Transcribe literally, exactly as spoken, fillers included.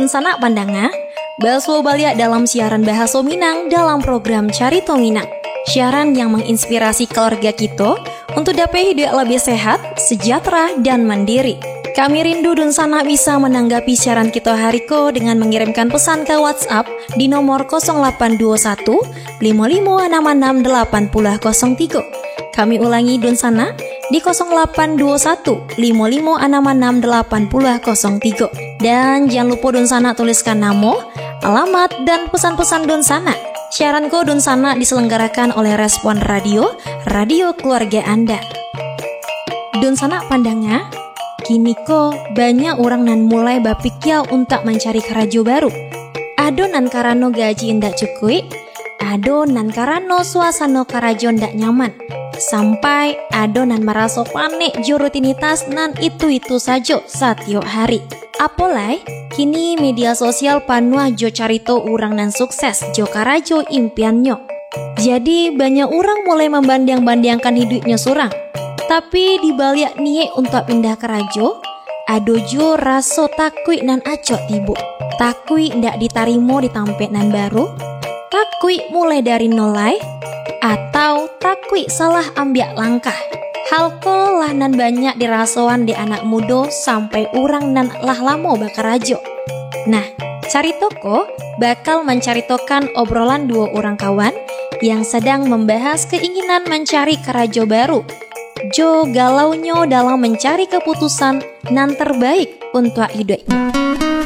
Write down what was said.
Dun sana pandanga, Baswo Balia dalam siaran Bahasa Minang dalam program Carito Minang. Siaran yang menginspirasi keluarga kita untuk dapat hidup lebih sehat, sejahtera, dan mandiri. Kami rindu Dun sana bisa menanggapi siaran kita hari ko dengan mengirimkan pesan ke WhatsApp di nomor nol delapan dua satu lima lima enam enam delapan nol nol tiga. Kami ulangi Dun sana di nol delapan dua satu lima lima enam enam delapan nol nol tiga. Dan jangan lupa Dun sana tuliskan nama, alamat, dan pesan-pesan Dun sana. Siaran ko Dun sana diselenggarakan oleh Respon Radio, radio keluarga Anda. Dun sana pandanga, kini ko banyak orang nan mulai bapikya untuk mencari kerajo baru. Ado nan karano gaji ndak cukup, ado nan karano suasana karajo ndak nyaman. Sampai ado nan merasa panik jo rutinitas nan itu-itu saja setiap hari. Apalai, kini media sosial panuh jo carito urang nan sukses jo karajo impiannya. Jadi banyak orang mulai membanding-bandingkan hidupnya surang. Tapi dibalik niat untuk pindah kerajo, ado jo raso takui nan acok tibu. Takui ndak ditarimo di tampek nan baru, takui mulai dari nolai, atau takui salah ambil langkah. Hal ko lah nan banyak dirasoan di anak muda sampai orang nan lah lamo bakarajo. Nah, carito ko bakal mencaritokan obrolan dua orang kawan yang sedang membahas keinginan mencari kerajo baru. Jo galaunya dalam mencari keputusan nan terbaik untuk hidupnya.